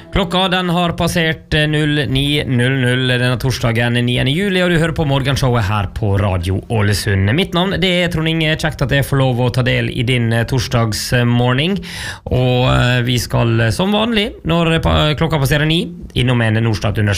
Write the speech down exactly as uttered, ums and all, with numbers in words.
Klokka den har passert null ni null null denne torsdagen niende juli, og du hører på morgenshowet her på Radio Ålesund. Mitt navn det er Trond Inge, kjekt at jeg får lov å ta del i din torsdagsmorgen, og vi skal som vanlig, når klokka passerer ni, innom en Norstat under